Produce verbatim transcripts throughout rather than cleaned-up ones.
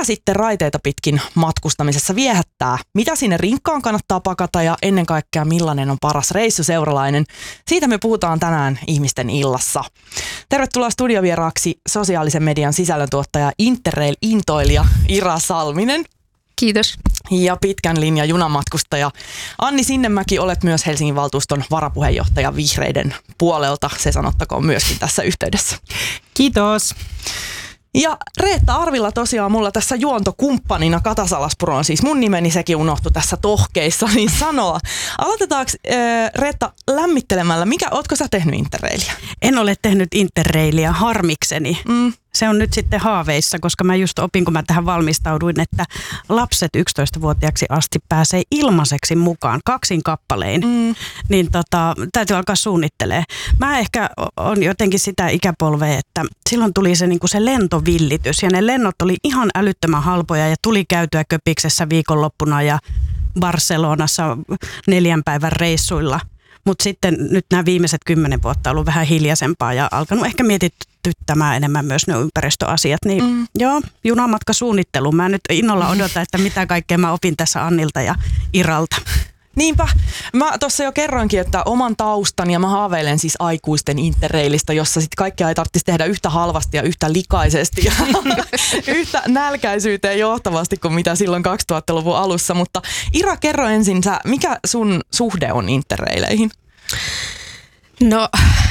mikä sitten raiteita pitkin matkustamisessa viehättää? Mitä sinne rinkkaan kannattaa pakata ja ennen kaikkea millainen on paras reissuseuralainen? Siitä me puhutaan tänään Ihmisten illassa. Tervetuloa studiovieraaksi sosiaalisen median sisällöntuottaja Interrail-intoilija Ira Salminen. Kiitos. Ja pitkän linjan junamatkustaja Anni Sinnemäki, olet myös Helsingin valtuuston varapuheenjohtaja vihreiden puolelta. Se sanottakoon myöskin tässä yhteydessä. Kiitos. Ja Reetta Arvila tosiaan mulla tässä juontokumppanina. Kata Salaspuro on siis mun nimeni, sekin unohtui tässä tohkeissa, niin sanoa. Aloitetaanko äh, Reetta lämmittelemällä? Mikä, ootko sä tehnyt Interrailia? En ole tehnyt Interrailia harmikseni. Mm. Se on nyt sitten haaveissa, koska mä just opin, kun mä tähän valmistauduin, että lapset yksitoistavuotiaaksi asti pääsee ilmaiseksi mukaan kaksin kappalein. Mm. Niin tota, täytyy alkaa suunnittelemaan. Mä ehkä on jotenkin sitä ikäpolvea, että silloin tuli se, niin kuin se lentovillitys ja ne lennot oli ihan älyttömän halpoja ja tuli käytyä Köpiksessä viikonloppuna ja Barcelonassa neljän päivän reissuilla. Mutta sitten nyt nämä viimeiset kymmenen vuotta on ollut vähän hiljaisempaa ja alkanut ehkä mietityttämään enemmän myös ne ympäristöasiat. Niin mm. joo, junamatkasuunnittelu. Mä nyt innolla odotan, että mitä kaikkea mä opin tässä Annilta ja Iralta. Niinpä. Mä tuossa jo kerroinkin, että oman taustan ja mä haaveilen siis aikuisten Interrailista, jossa sitten kaikkea ei tarvitsisi tehdä yhtä halvasti ja yhtä likaisesti ja yhtä nälkäisyyteen johtavasti kuin mitä silloin kaksituhattaluvun alussa. Mutta Ira, kerro ensin sä, mikä sun suhde on Interraileihin? No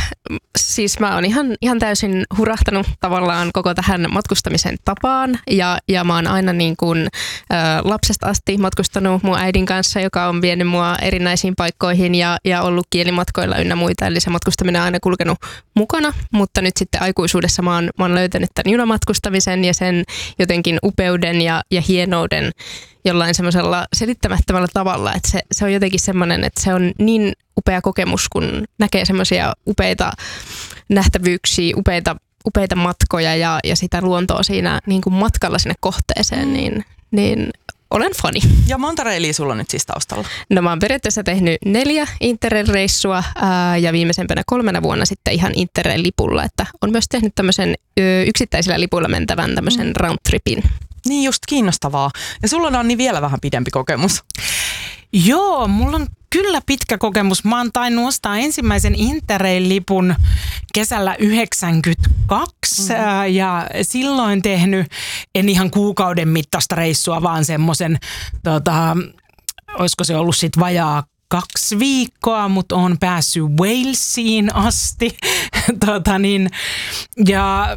siis mä oon ihan, ihan täysin hurahtanut tavallaan koko tähän matkustamisen tapaan ja, ja mä oon aina niin kuin ä, lapsesta asti matkustanut mun äidin kanssa, joka on vienyt mua erinäisiin paikkoihin ja, ja ollut kielimatkoilla ynnä muita, eli se matkustaminen on aina kulkenut mukana, mutta nyt sitten aikuisuudessa mä oon, mä oon löytänyt tämän junamatkustamisen ja sen jotenkin upeuden ja, ja hienouden jollain semmoisella selittämättömällä tavalla, että se, se on jotenkin semmoinen, että se on niin upea kokemus, kun näkee semmoisia upeita nähtävyyksiä, upeita, upeita matkoja ja, ja sitä luontoa siinä niin kuin matkalla sinne kohteeseen, mm. niin, niin olen fani. Ja monta reilia sulla on nyt siis taustalla? No mä oon periaatteessa tehnyt neljä Interrail-reissua ää, ja viimeisempänä kolmena vuonna sitten ihan Interrail-lipulla, että on myös tehnyt tämmöisen ö, yksittäisillä lipuilla mentävän tämmöisen mm. roundtripin. Niin just kiinnostavaa. Ja sulla on Anni vielä vähän pidempi kokemus. Joo, mulla on kyllä pitkä kokemus. Mä oon tainnut ostaa ensimmäisen Interrail-lipun kesällä yhdeksänkymmentäkaksi mm-hmm. ja silloin tehnyt en ihan kuukauden mittaista reissua, vaan semmoisen, tota, olisiko se ollut sit vajaa kaksi viikkoa, mutta on päässyt Walesiin asti. tota niin, ja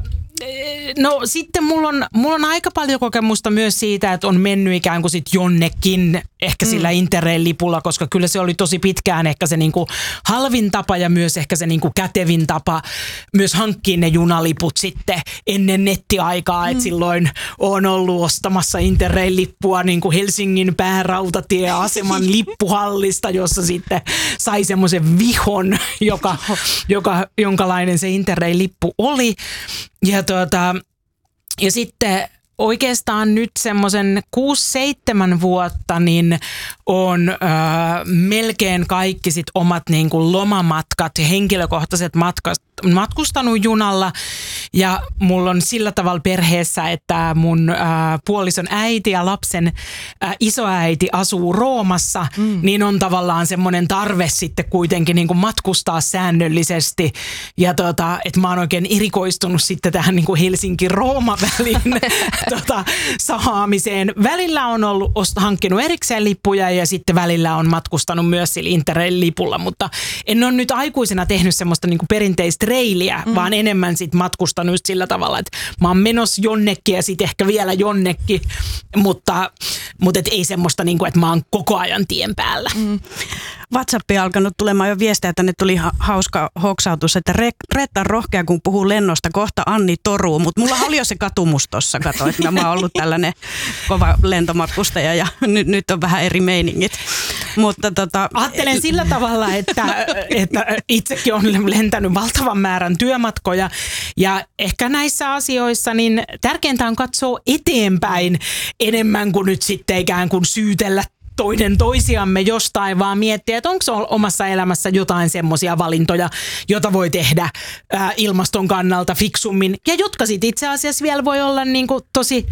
no sitten mulla on, mulla on aika paljon kokemusta myös siitä, että on mennyt ikään kuin sit jonnekin ehkä sillä mm. Interrail-lipulla, koska kyllä se oli tosi pitkään ehkä se niinku halvin tapa ja myös ehkä se niinku kätevin tapa myös hankkia ne junaliput sitten ennen nettiaikaa, mm. että silloin on ollut ostamassa Interrail-lippua niinku Helsingin päärautatieaseman lippuhallista, jossa sitten sai semmoisen vihon, joka, joka, jonkalainen se Interrail-lippu oli. Ja, tuota, ja sitten oikeastaan nyt semmoisen kuusi seitsemän vuotta niin on öö, melkein kaikki sit omat niin kuin lomamatkat ja henkilökohtaiset matkat matkustanut junalla ja mulla on sillä tavalla perheessä, että mun ää, puolison äiti ja lapsen ää, isoäiti asuu Roomassa, mm. niin on tavallaan semmoinen tarve sitten kuitenkin niin kuin matkustaa säännöllisesti ja tota, että mä oon oikein erikoistunut sitten tähän niin kuin Helsinki-Rooma-välin tota, sahaamiseen. Välillä on ollut ost- hankkinut erikseen lippuja ja sitten välillä on matkustanut myös sillä Interrail-lipulla, mutta en ole nyt aikuisena tehnyt semmoista niin kuin perinteistä reiliä, mm. vaan enemmän sit matkustanut just sillä tavalla, että mä oon menossa jonnekin ja sit ehkä vielä jonnekin, mutta, mutta et ei semmoista, niin kuin, että mä oon koko ajan tien päällä. Mm. WhatsAppiin alkanut tulemaan jo viestejä, että ne tuli ha- hauska hoksautus, että Re- Reetta on rohkea, kun puhuu lennosta, kohta Anni toruu, mutta mulla oli jo se katumus tossa, kato, että mä oon ollut tällainen kova lentomatkustaja ja nyt, nyt on vähän eri meiningit. Mutta tota, ajattelen sillä tavalla, että, että itsekin olen lentänyt valtavan määrän työmatkoja ja ehkä näissä asioissa niin tärkeintä on katsoa eteenpäin enemmän kuin nyt sitten ikään kuin syytellä toinen toisiamme jostain, vaan miettiä, että onko omassa elämässä jotain semmoisia valintoja, jota voi tehdä ää, ilmaston kannalta fiksummin ja jotka sitten itse asiassa vielä voi olla niinku tosi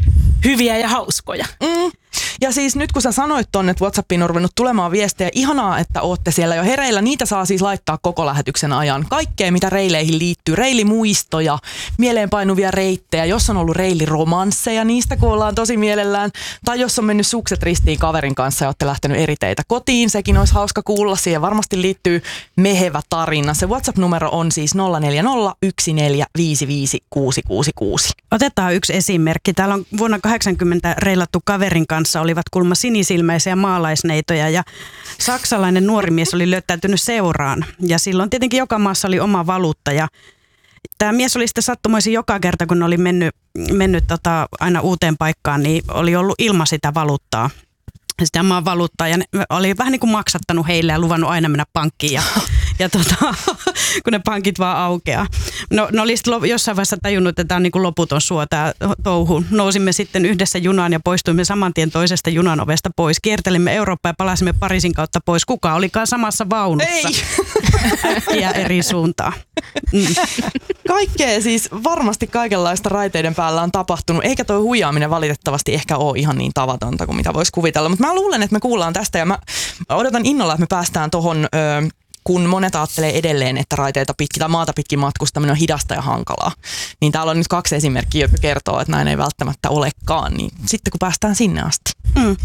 hyviä ja hauskoja. Mm. Ja siis nyt kun sä sanoit tonne, että WhatsAppiin on ruvennut tulemaan viestejä, ihanaa, että ootte siellä jo hereillä. Niitä saa siis laittaa koko lähetyksen ajan. Kaikkea, mitä reileihin liittyy. Reilimuistoja, mieleenpainuvia reittejä, jos on ollut reiliromansseja, niistä kuullaan tosi mielellään. Tai jos on mennyt sukset ristiin kaverin kanssa ja olette lähtenyt eri teitä kotiin, sekin olisi hauska kuulla. Siihen varmasti liittyy mehevä tarina. Se WhatsApp-numero on siis nolla neljä nolla yksi neljä viisi viisi kuusi kuusi kuusi. Otetaan yksi esimerkki. Täällä on vuonna kahdeksankymmentä reilattu kaverin kanssa, olivat kulma sinisilmäisiä maalaisneitoja ja saksalainen nuori mies oli löytäytynyt seuraan. Ja silloin tietenkin joka maassa oli oma valuutta ja tämä mies oli sitten sattumoisin joka kerta, kun oli mennyt, mennyt tota, aina uuteen paikkaan, niin oli ollut ilman sitä valuuttaa. Sitä maan valuuttaa ja ne oli vähän niin kuin maksattanut heille ja luvannut aina mennä pankkiin ja, ja tota, kun ne pankit vaan aukeaa. No ne oli sitten jossain vaiheessa tajunnut, että tämä on niin kuin loputon suo tämä touhu. Nousimme sitten yhdessä junaan ja poistuimme saman tien toisesta junan ovesta pois. Kiertelimme Eurooppaa ja palasimme Pariisin kautta pois. Kuka olikaan samassa vaunussa? Ei! Äkkiä eri suuntaan. Mm. Kaikkea siis varmasti kaikenlaista raiteiden päällä on tapahtunut, eikä tuo huijaaminen valitettavasti ehkä ole ihan niin tavatonta kuin mitä voisi kuvitella. Mutta mä luulen, että me kuullaan tästä ja mä odotan innolla, että me päästään tohon, kun monet ajattelee edelleen, että raiteita pitkin tai maata pitkin matkustaminen on hidasta ja hankalaa. Niin täällä on nyt kaksi esimerkkiä, jotka kertoo, että näin ei välttämättä olekaan. Niin sitten kun päästään sinne asti. Mm.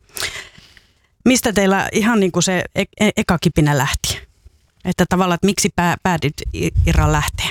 Mistä teillä ihan niin kuin se e- eka kipinä lähti? Että tavallaan, että miksi pää, päädyt Ira lähteä?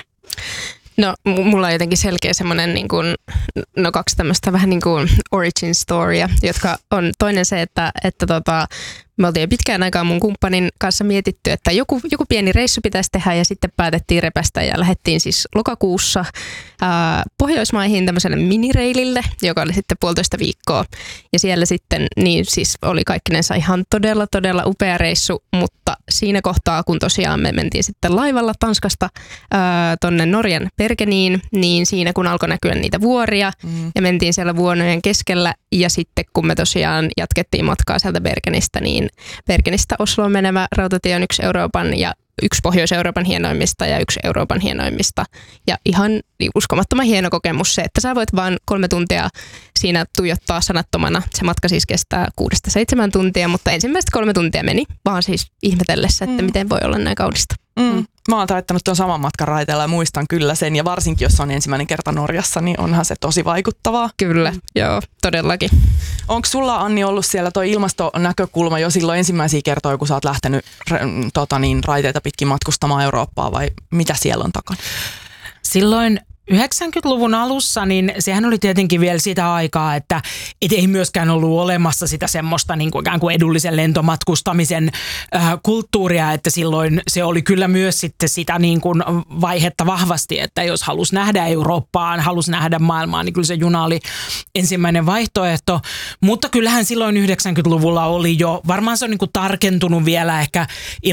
No m- mulla on jotenkin selkeä semmoinen niin kuin, no kaksi tämmöistä vähän niin kuin origin storya, jotka on toinen se, että, että tota, me oltiin jo pitkään aikaa mun kumppanin kanssa mietitty, että joku, joku pieni reissu pitäisi tehdä ja sitten päätettiin repästä ja lähdettiin siis lokakuussa ää, Pohjoismaihin tämmöiselle minireilille, joka oli sitten puolitoista viikkoa. Ja siellä sitten niin siis oli kaikkinensa ihan todella todella upea reissu, mutta siinä kohtaa kun tosiaan me mentiin sitten laivalla Tanskasta ää, tonne Norjan Bergeniin, niin siinä kun alkoi näkyä niitä vuoria mm. ja mentiin siellä vuonojen keskellä ja sitten kun me tosiaan jatkettiin matkaa sieltä Bergenistä, niin Bergenistä Osloon menevä rautatie on yksi Euroopan ja yksi Pohjois-Euroopan hienoimmista ja yksi Euroopan hienoimmista. Ja ihan uskomattoman hieno kokemus se, että sä voit vaan kolme tuntia siinä tuijottaa sanattomana. Se matka siis kestää kuudesta seitsemän tuntia, mutta ensimmäiset kolme tuntia meni vaan siis ihmetellessä, että mm. miten voi olla näin kaunista. Mm. Mm. Mä oon taittanut tuon saman matkan raiteella ja muistan kyllä sen. Ja varsinkin, jos on ensimmäinen kerta Norjassa, niin onhan se tosi vaikuttavaa. Kyllä, mm. joo, todellakin. Onko sulla, Anni, ollut siellä toi ilmastonäkökulma jo silloin ensimmäisiä kertoja, kun sä oot lähtenyt tota niin, raiteita pitkin matkustamaan Eurooppaa vai mitä siellä on takana? Silloin yhdeksänkymmentäluvun alussa, niin sehän oli tietenkin vielä sitä aikaa, että et ei myöskään ollut olemassa sitä semmoista niin kuin ikään kuin edullisen lentomatkustamisen äh, kulttuuria, että silloin se oli kyllä myös sitten sitä niin kuin vaihetta vahvasti, että jos halusi nähdä Eurooppaan, halusi nähdä maailmaa, niin kyllä se juna oli ensimmäinen vaihtoehto, mutta kyllähän silloin yhdeksänkymmentäluvulla oli jo, varmaan se on niin kuin tarkentunut vielä ehkä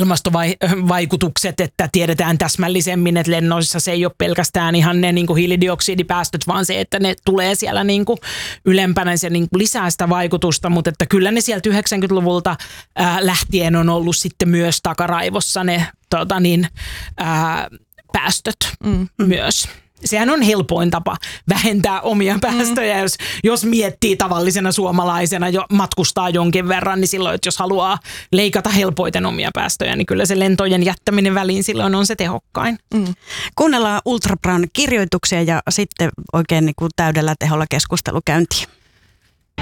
ilmastovaikutukset, että tiedetään täsmällisemmin, että lennoissa se ei ole pelkästään ihan ne niin kuin hiilidioksidipäästöt, vaan se, että ne tulee siellä niin kuin ylempänä, se niin kuin lisää sitä vaikutusta, mutta että kyllä ne sieltä yhdeksänkymmentäluvulta ää, lähtien on ollut sitten myös takaraivossa ne tota niin, ää, päästöt mm. myös. Sehän on helpoin tapa vähentää omia päästöjä, mm. jos, jos miettii tavallisena suomalaisena jo matkustaa jonkin verran, niin silloin, että jos haluaa leikata helpoiten omia päästöjä, niin kyllä se lentojen jättäminen väliin silloin on se tehokkain. Mm. Kuunnellaan Ultra Brown kirjoituksia ja sitten oikein niin kuin täydellä teholla keskustelu käyntiin.